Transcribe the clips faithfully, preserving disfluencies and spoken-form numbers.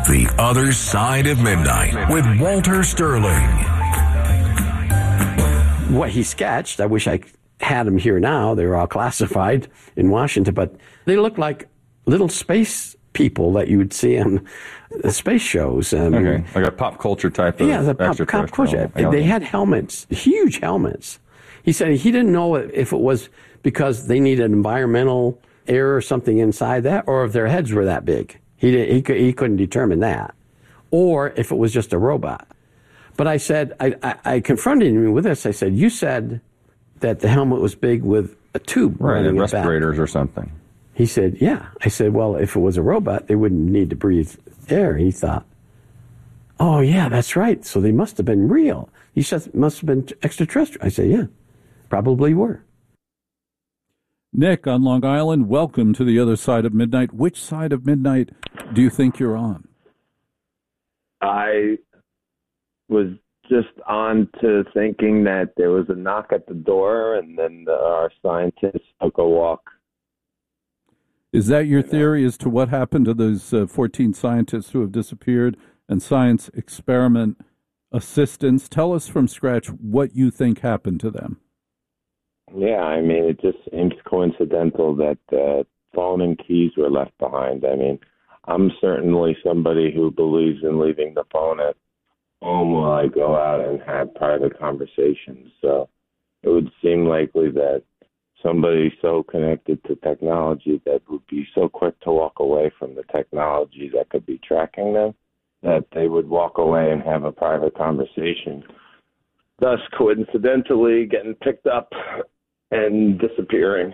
The Other Side of Midnight with Walter Sterling. What he sketched, I wish I had them here now. They were all classified in Washington, but they look like little space people that you would see on the space shows. Um, okay, like a pop culture type of yeah, the pop, pop culture. They had helmets, huge helmets. He said he didn't know if it was because they needed environmental air or something inside that, or if their heads were that big. He didn't, he, he couldn't determine that, or if it was just a robot. But I said, I, I, I confronted him with this. I said, you said that the helmet was big with a tube, right? And respirators back. or something. He said, yeah. I said, well, if it was a robot, they wouldn't need to breathe air. He thought, oh yeah, that's right. So they must have been real. He said, must have been extraterrestrial. I said, yeah, probably were. Nick on Long Island, welcome to the Other Side of Midnight. Which side of midnight do you think you're on? I was just on to thinking that there was a knock at the door and then the, our scientists took a walk. Is that your theory as to what happened to those uh, fourteen scientists who have disappeared and science experiment assistants? Tell us from scratch what you think happened to them. Yeah, I mean, it just seems coincidental that uh, phone and keys were left behind. I mean, I'm certainly somebody who believes in leaving the phone at home while I go out and have private conversations. So it would seem likely that somebody so connected to technology that would be so quick to walk away from the technology that could be tracking them, that they would walk away and have a private conversation, thus coincidentally getting picked up and disappearing.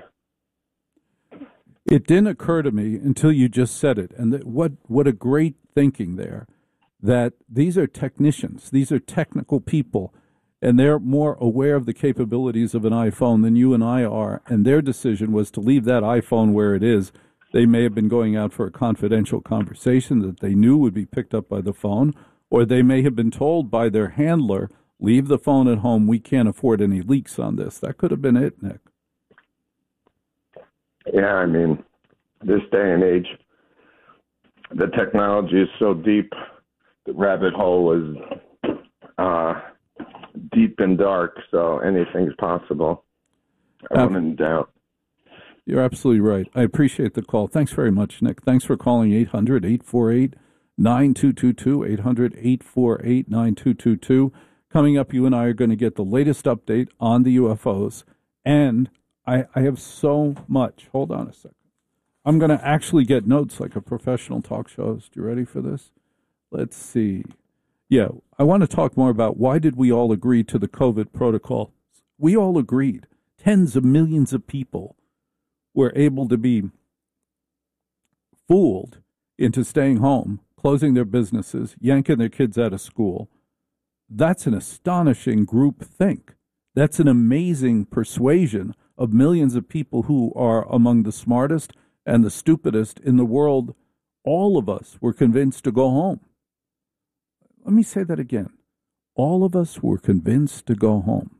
It didn't occur to me until you just said it, and that what what a great thinking there, that these are technicians, these are technical people, and they're more aware of the capabilities of an iPhone than you and I are, and their decision was to leave that iPhone where it is. They may have been going out for a confidential conversation that they knew would be picked up by the phone, or they may have been told by their handler, leave the phone at home, we can't afford any leaks on this. That could have been it, Nick. Yeah, I mean, this day and age, the technology is so deep, the rabbit hole is uh, deep and dark, so anything's possible. I wouldn't doubt. You're absolutely right. I appreciate the call. Thanks very much, Nick. Thanks for calling eight hundred, eight four eight, nine two two two, eight hundred, eight four eight, nine two two two. Coming up, you and I are going to get the latest update on the U F Os, and I, I have so much. Hold on a second. I'm going to actually get notes like a professional talk show host. You ready for this? Let's see. Yeah, I want to talk more about why did we all agree to the COVID protocol. We all agreed. Tens of millions of people were able to be fooled into staying home, closing their businesses, yanking their kids out of school. That's an astonishing group think. That's an amazing persuasion of millions of people who are among the smartest and the stupidest in the world. All of us were convinced to go home. Let me say that again. All of us were convinced to go home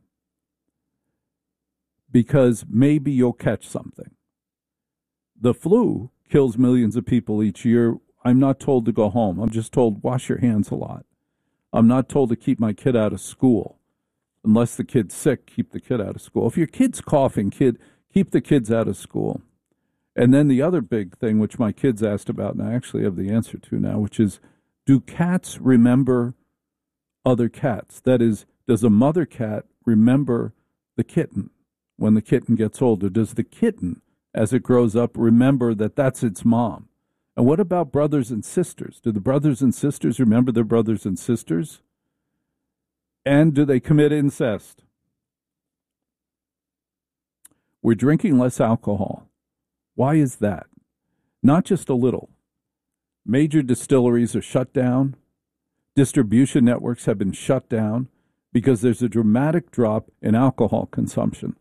because maybe you'll catch something. The flu kills millions of people each year. I'm not told to go home. I'm just told wash your hands a lot. I'm not told to keep my kid out of school. Unless the kid's sick, keep the kid out of school. If your kid's coughing, kid, keep the kids out of school. And then the other big thing, which my kids asked about, and I actually have the answer to now, which is, do cats remember other cats? That is, does a mother cat remember the kitten when the kitten gets older? Does the kitten, as it grows up, remember that that's its mom? And what about brothers and sisters? Do the brothers and sisters remember their brothers and sisters? And do they commit incest? We're drinking less alcohol. Why is that? Not just a little. Major distilleries are shut down. Distribution networks have been shut down because there's a dramatic drop in alcohol consumption.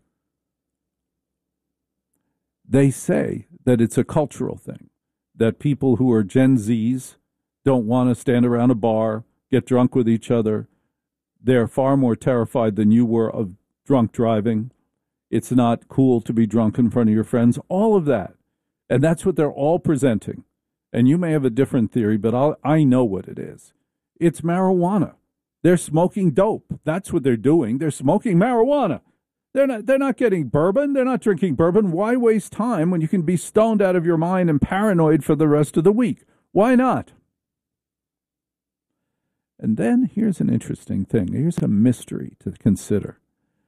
They say that it's a cultural thing, that people who are Gen Zs don't want to stand around a bar, get drunk with each other. They're far more terrified than you were of drunk driving. It's not cool to be drunk in front of your friends, all of that. And that's what they're all presenting. and you may have a different theory, but I'll, I know what it is. It's marijuana. They're smoking dope. That's what they're doing. They're smoking marijuana. They're not, they're not getting bourbon. They're not drinking bourbon. Why waste time when you can be stoned out of your mind and paranoid for the rest of the week? Why not? And then here's an interesting thing. Here's a mystery to consider.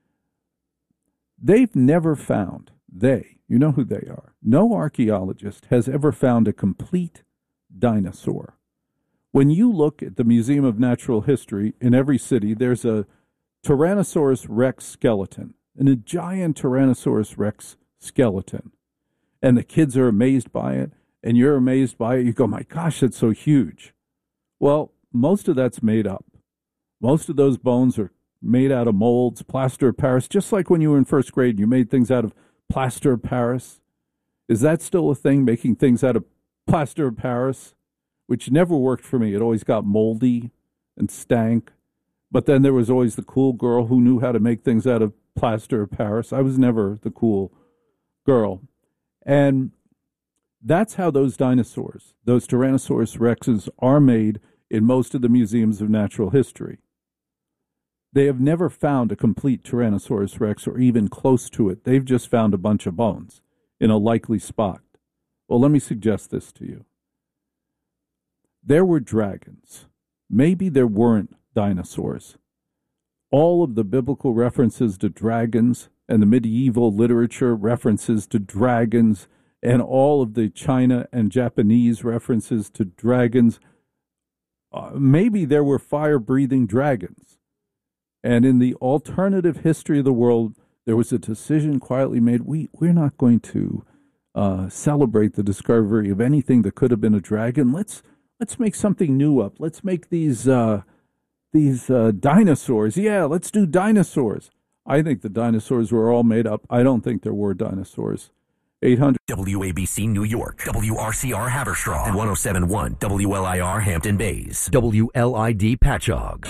They've never found, they, you know who they are, no archaeologist has ever found a complete dinosaur. When you look at the Museum of Natural History in every city, there's a Tyrannosaurus rex skeleton, and a giant Tyrannosaurus rex skeleton. And the kids are amazed by it, and you're amazed by it. You go, my gosh, that's so huge. Well, most of that's made up. Most of those bones are made out of molds, plaster of Paris, just like when you were in first grade, you made things out of plaster of Paris. Is that still a thing, making things out of plaster of Paris? Which never worked for me. It always got moldy and stank. But then there was always the cool girl who knew how to make things out of plaster of Paris. I was never the cool girl. And that's how those dinosaurs, those Tyrannosaurus rexes, are made in most of the museums of natural history. They have never found a complete Tyrannosaurus rex or even close to it. They've just found a bunch of bones in a likely spot. Well, let me suggest this to you. There were dragons. Maybe there weren't dinosaurs. All of the biblical references to dragons and the medieval literature references to dragons and all of the China and Japanese references to dragons, uh, maybe there were fire-breathing dragons. And in the alternative history of the world, there was a decision quietly made, we, we're not going to uh, celebrate the discovery of anything that could have been a dragon. Let's let's make something new up. Let's make these uh, these uh, dinosaurs. Yeah, let's do dinosaurs. I think the dinosaurs were all made up. I don't think there were dinosaurs. eight hundred W A B C New York, W R C R Haverstraw, and one oh seven point one W L I R Hampton Bays, W L I D Patchogue.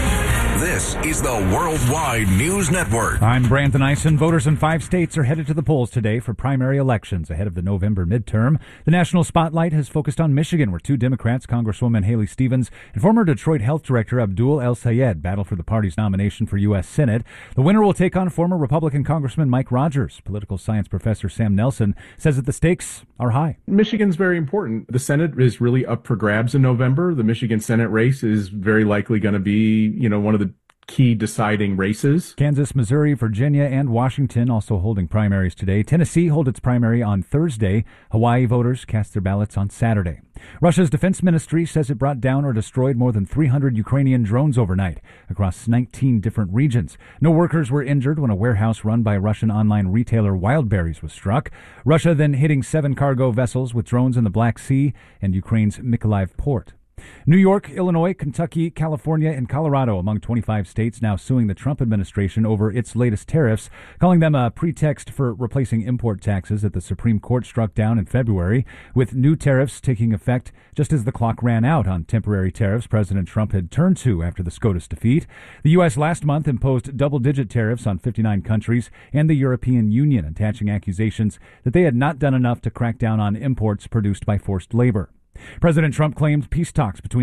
This is the Worldwide News Network. I'm Brandon Eisen. Voters in five states are headed to the polls today for primary elections ahead of the November midterm. The national spotlight has focused on Michigan, where two Democrats, Congresswoman Haley Stevens and former Detroit Health Director Abdul El-Sayed, battle for the party's nomination for U S Senate. The winner will take on former Republican Congressman Mike Rogers. Political science professor Sam Nelson says that the stakes are high. Michigan's very important. The Senate is really up for grabs in November. The Michigan Senate race is very likely going to be, you know, one of the key deciding races. Kansas, Missouri, Virginia, and Washington also holding primaries today. Tennessee holds its primary on Thursday. Hawaii voters cast their ballots on Saturday. Russia's defense ministry says it brought down or destroyed more than three hundred Ukrainian drones overnight across nineteen different regions. No workers were injured when a warehouse run by Russian online retailer Wildberries was struck. Russia then hitting seven cargo vessels with drones in the Black Sea and Ukraine's Mykolaiv port. New York, Illinois, Kentucky, California, and Colorado among twenty-five states now suing the Trump administration over its latest tariffs, calling them a pretext for replacing import taxes that the Supreme Court struck down in February, with new tariffs taking effect just as the clock ran out on temporary tariffs President Trump had turned to after the SCOTUS defeat. The U S last month imposed double-digit tariffs on fifty-nine countries and the European Union, attaching accusations that they had not done enough to crack down on imports produced by forced labor. President Trump claimed peace talks between